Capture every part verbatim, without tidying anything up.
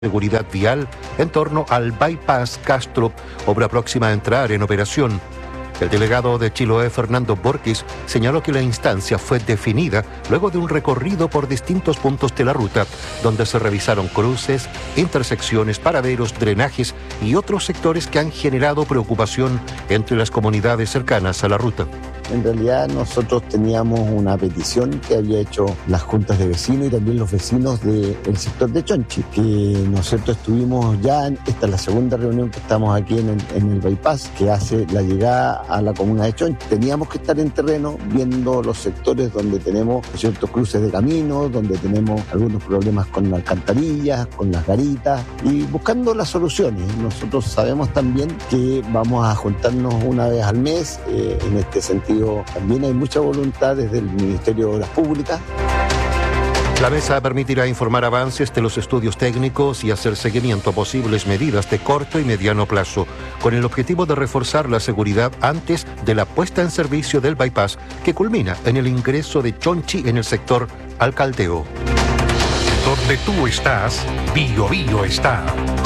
seguridad vial en torno al Bypass Castro, obra próxima a entrar en operación. El delegado de Chiloé, Fernando Borges, señaló que la instancia fue definida luego de un recorrido por distintos puntos de la ruta, donde se revisaron cruces, intersecciones, paraderos, drenajes y otros sectores que han generado preocupación entre las comunidades cercanas a la ruta. En realidad nosotros teníamos una petición que había hecho las juntas de vecinos y también los vecinos del sector de Chonchi, que nosotros estuvimos ya, esta es la segunda reunión que estamos aquí en el, en el bypass, que hace la llegada a la comuna de Chonchi. Teníamos que estar en terreno viendo los sectores donde tenemos ciertos cruces de caminos, donde tenemos algunos problemas con las alcantarillas, con las garitas y buscando las soluciones. Nosotros sabemos también que vamos a juntarnos una vez al mes, eh, en este sentido también hay mucha voluntad desde el Ministerio de Obras Públicas. La mesa permitirá informar avances de los estudios técnicos y hacer seguimiento a posibles medidas de corto y mediano plazo, con el objetivo de reforzar la seguridad antes de la puesta en servicio del bypass, que culmina en el ingreso de Chonchi en el sector Alcaldeo. Donde tú estás, Bio Bio está.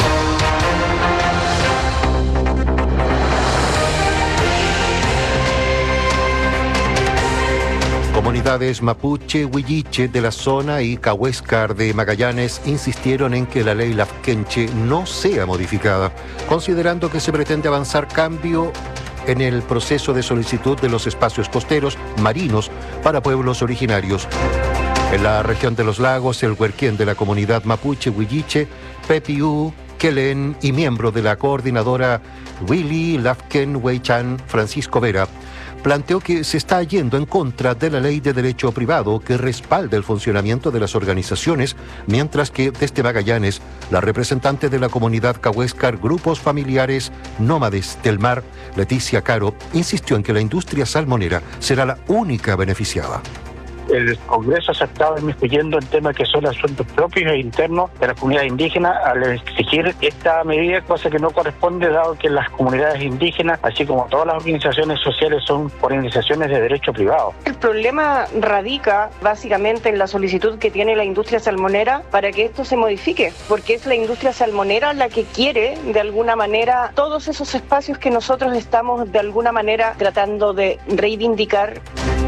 Comunidades mapuche, huilliche de la zona y cahuéscar de Magallanes insistieron en que la ley Lafkenche no sea modificada, considerando que se pretende avanzar cambio en el proceso de solicitud de los espacios costeros marinos para pueblos originarios. En la región de los lagos, el huerquén de la comunidad mapuche, huilliche, Pepiú, Quelen y miembro de la coordinadora Willy Lafken Weichan, Francisco Vera, planteó que se está yendo en contra de la ley de derecho privado que respalda el funcionamiento de las organizaciones, mientras que desde Magallanes, la representante de la comunidad cahuéscar Grupos Familiares Nómades del Mar, Leticia Caro, insistió en que la industria salmonera será la única beneficiada. El Congreso se ha estado inmiscuyendo en temas que son asuntos propios e internos de la comunidad indígena al exigir esta medida, cosa que no corresponde dado que las comunidades indígenas, así como todas las organizaciones sociales, son organizaciones de derecho privado. El problema radica básicamente en la solicitud que tiene la industria salmonera para que esto se modifique, porque es la industria salmonera la que quiere de alguna manera todos esos espacios que nosotros estamos de alguna manera tratando de reivindicar.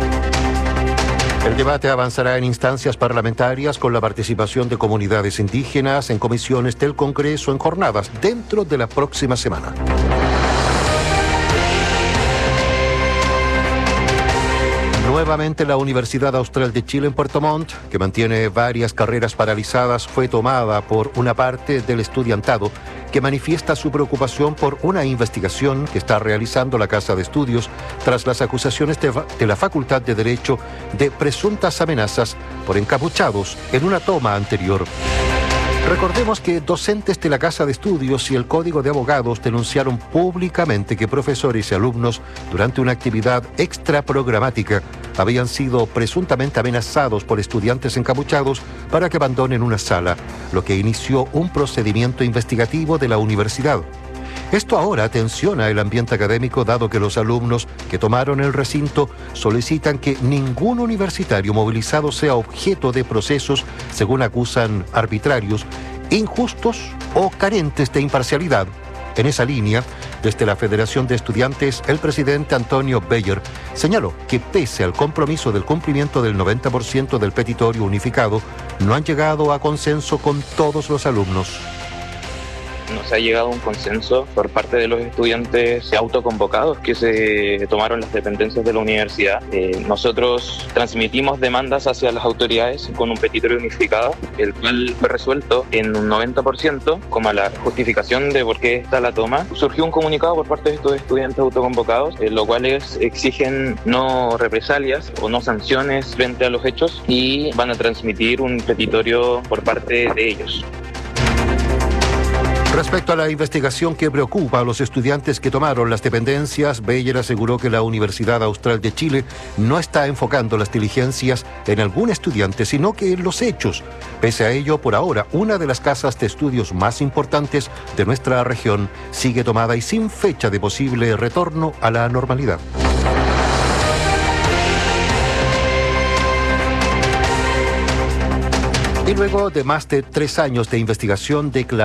El debate avanzará en instancias parlamentarias con la participación de comunidades indígenas en comisiones del Congreso en jornadas dentro de la próxima semana. Nuevamente la Universidad Austral de Chile en Puerto Montt, que mantiene varias carreras paralizadas, fue tomada por una parte del estudiantado que manifiesta su preocupación por una investigación que está realizando la Casa de Estudios tras las acusaciones de, de la Facultad de Derecho de presuntas amenazas por encapuchados en una toma anterior. Recordemos que docentes de la Casa de Estudios y el Código de Abogados denunciaron públicamente que profesores y alumnos durante una actividad extraprogramática habían sido presuntamente amenazados por estudiantes encapuchados para que abandonen una sala, lo que inició un procedimiento investigativo de la universidad. Esto ahora tensiona el ambiente académico, dado que los alumnos que tomaron el recinto solicitan que ningún universitario movilizado sea objeto de procesos, según acusan, arbitrarios, injustos o carentes de imparcialidad. En esa línea, desde la Federación de Estudiantes, el presidente Antonio Beyer señaló que pese al compromiso del cumplimiento del noventa por ciento del petitorio unificado, no han llegado a consenso con todos los alumnos. No se ha llegado a un consenso por parte de los estudiantes autoconvocados que se tomaron las dependencias de la universidad. Eh, nosotros transmitimos demandas hacia las autoridades con un petitorio unificado, el cual fue resuelto en un noventa por ciento. Como la justificación de por qué está la toma, surgió un comunicado por parte de estos estudiantes autoconvocados, en lo cual exigen no represalias o no sanciones frente a los hechos y van a transmitir un petitorio por parte de ellos. Respecto a la investigación que preocupa a los estudiantes que tomaron las dependencias, Beyer aseguró que la Universidad Austral de Chile no está enfocando las diligencias en algún estudiante, sino que en los hechos. Pese a ello, por ahora, una de las casas de estudios más importantes de nuestra región sigue tomada y sin fecha de posible retorno a la normalidad. Y luego de más de tres años de investigación, declaró